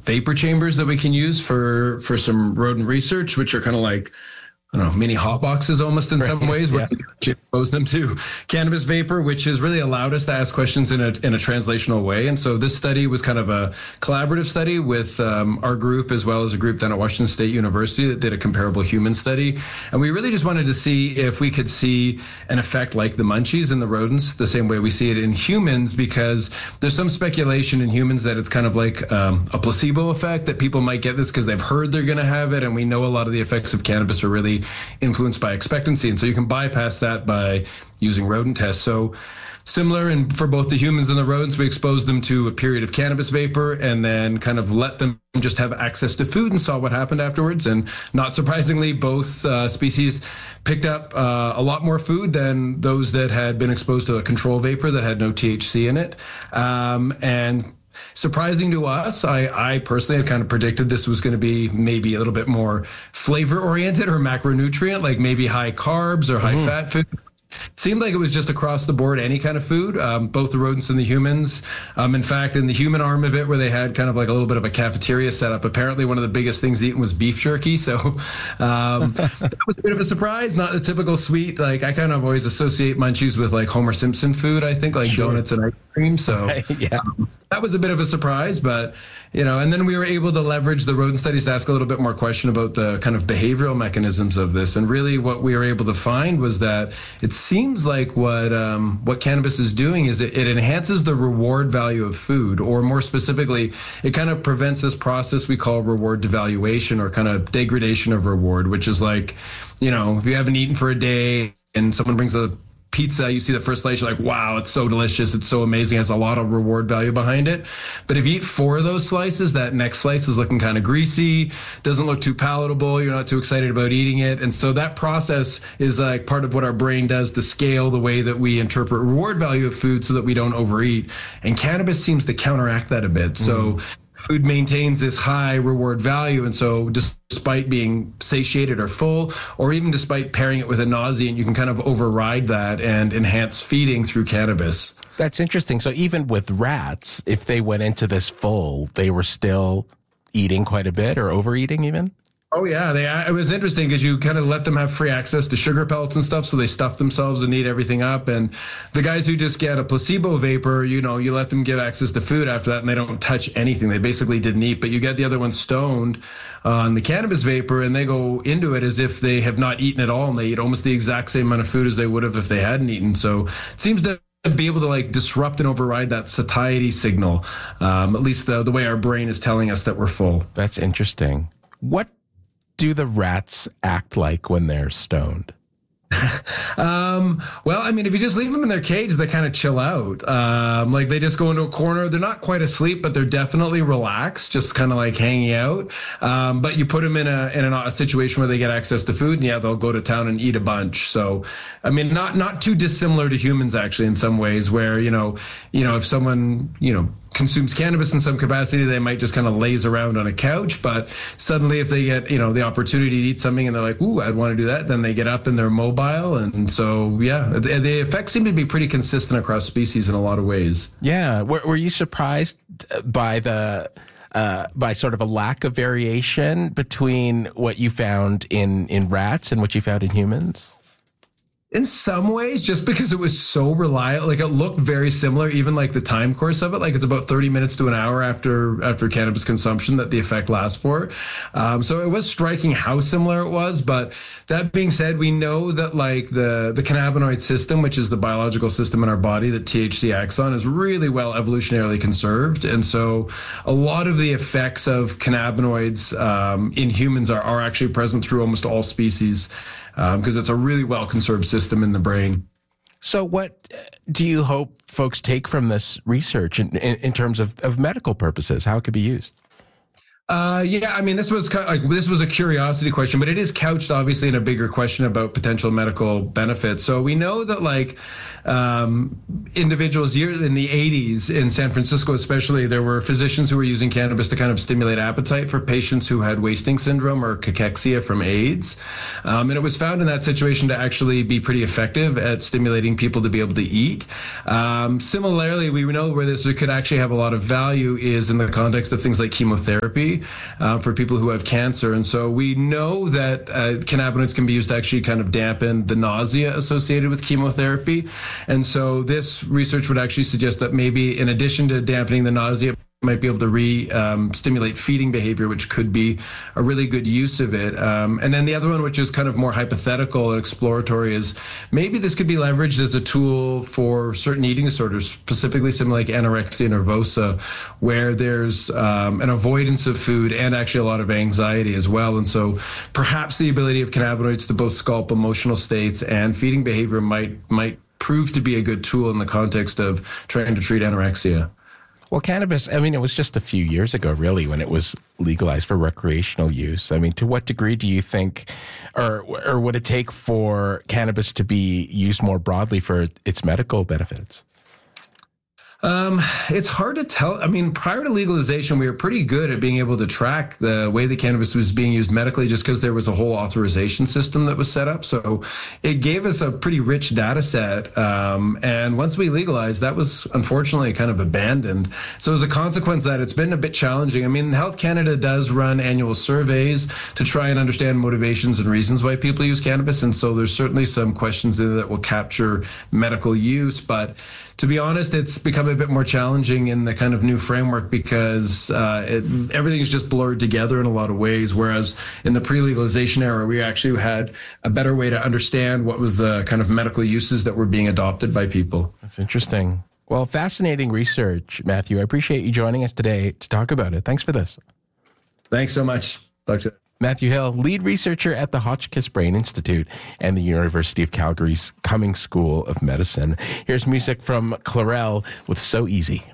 vapor chambers that we can use for some rodent research, which are kind of like, I don't know, mini hot boxes almost in some ways, where you expose them to cannabis vapor, which has really allowed us to ask questions in a translational way. And so this study was kind of a collaborative study with our group, as well as a group down at Washington State University that did a comparable human study. And we really just wanted to see if we could see an effect like the munchies in the rodents, the same way we see it in humans, because there's some speculation in humans that it's kind of like a placebo effect, that people might get this because they've heard they're going to have it. And we know a lot of the effects of cannabis are really influenced by expectancy. And so you can bypass that by using rodent tests. So similar, and for both the humans and the rodents, we exposed them to a period of cannabis vapor and then kind of let them just have access to food and saw what happened afterwards. And not surprisingly, both species picked up a lot more food than those that had been exposed to a control vapor that had no THC in it. And surprising to us, I personally had kind of predicted this was going to be maybe a little bit more flavor oriented or macronutrient, like maybe high carbs or high fat food. It seemed like it was just across the board, any kind of food, both the rodents and the humans. In fact, in the human arm of it, where they had kind of like a little bit of a cafeteria set up, apparently one of the biggest things eaten was beef jerky. So that was a bit of a surprise, not the typical sweet. Like, I kind of always associate munchies with like Homer Simpson food, I think, like donuts and ice cream. So that was a bit of a surprise, but, you know, and then we were able to leverage the rodent studies to ask a little bit more question about the kind of behavioral mechanisms of this. And really what we were able to find was that it seems like what cannabis is doing is it enhances the reward value of food, or more specifically, it kind of prevents this process we call reward devaluation, or kind of degradation of reward, which is like, you know, if you haven't eaten for a day and someone brings a pizza, you see the first slice, you're like, wow, it's so delicious, it's so amazing, it has a lot of reward value behind it. But if you eat 4 of those slices, that next slice is looking kind of greasy, doesn't look too palatable, you're not too excited about eating it. And so that process is like part of what our brain does to scale the way that we interpret reward value of food so that we don't overeat. And cannabis seems to counteract that a bit. So food maintains this high reward value. And so despite being satiated or full, or even despite pairing it with a nausea, you can kind of override that and enhance feeding through cannabis. That's interesting. So even with rats, if they went into this full, they were still eating quite a bit, or overeating even? Oh, yeah. It was interesting because you kind of let them have free access to sugar pellets and stuff. So they stuff themselves and eat everything up. And the guys who just get a placebo vapor, you know, you let them get access to food after that and they don't touch anything. They basically didn't eat. But you get the other ones stoned on the cannabis vapor and they go into it as if they have not eaten at all. And they eat almost the exact same amount of food as they would have if they hadn't eaten. So it seems to be able to like disrupt and override that satiety signal, at least the way our brain is telling us that we're full. That's interesting. What do the rats act like when they're stoned? Well, I mean, if you just leave them in their cage, they kind of chill out. Like they just go into a corner. They're not quite asleep, but they're definitely relaxed, just kind of like hanging out. But you put them in a situation where they get access to food, and yeah, they'll go to town and eat a bunch. So, I mean, not too dissimilar to humans actually in some ways, where, you know, if someone, consumes cannabis in some capacity, they might just kind of laze around on a couch. But suddenly if they get, the opportunity to eat something and they're like, ooh, I'd want to do that, then they get up and they're mobile. And so, yeah, the effects seem to be pretty consistent across species in a lot of ways. Yeah. Were you surprised by by sort of a lack of variation between what you found in rats and what you found in humans? In some ways, just because it was so reliable, like it looked very similar, even like the time course of it, like it's about 30 minutes to an hour after cannabis consumption that the effect lasts for. So it was striking how similar it was. But that being said, we know that like the cannabinoid system, which is the biological system in our body that THC acts on, is really well evolutionarily conserved. And so a lot of the effects of cannabinoids in humans are actually present through almost all species. Because it's a really well-conserved system in the brain. So what do you hope folks take from this research in terms of medical purposes, how it could be used? Yeah, I mean, this was kind of like, this was a curiosity question, but it is couched obviously in a bigger question about potential medical benefits. So we know that like individuals in the 80s in San Francisco, especially, there were physicians who were using cannabis to kind of stimulate appetite for patients who had wasting syndrome or cachexia from AIDS. And it was found in that situation to actually be pretty effective at stimulating people to be able to eat. Similarly, we know where this could actually have a lot of value is in the context of things like chemotherapy. For people who have cancer. And so we know that cannabinoids can be used to actually kind of dampen the nausea associated with chemotherapy. And so this research would actually suggest that maybe in addition to dampening the nausea, might be able to stimulate feeding behavior, which could be a really good use of it. And then the other one, which is kind of more hypothetical and exploratory, is maybe this could be leveraged as a tool for certain eating disorders, specifically something like anorexia nervosa, where there's an avoidance of food and actually a lot of anxiety as well. And so perhaps the ability of cannabinoids to both sculpt emotional states and feeding behavior might prove to be a good tool in the context of trying to treat anorexia. Well, cannabis, I mean, it was just a few years ago, really, when it was legalized for recreational use. I mean, to what degree do you think, or would it take for cannabis to be used more broadly for its medical benefits? It's hard to tell. I mean, prior to legalization, we were pretty good at being able to track the way the cannabis was being used medically just because there was a whole authorization system that was set up. So it gave us a pretty rich data set. And once we legalized, that was unfortunately kind of abandoned. So as a consequence of that, it's been a bit challenging. I mean, Health Canada does run annual surveys to try and understand motivations and reasons why people use cannabis. And so there's certainly some questions in there that will capture medical use. But to be honest, it's become a bit more challenging in the kind of new framework because everything's just blurred together in a lot of ways. Whereas in the pre-legalization era, we actually had a better way to understand what was the kind of medical uses that were being adopted by people. That's interesting. Well, fascinating research, Matthew. I appreciate you joining us today to talk about it. Thanks for this. Thanks so much, Dr. Matthew Hill, lead researcher at the Hotchkiss Brain Institute and the University of Calgary's Cummings School of Medicine. Here's music from Clarel with So Easy.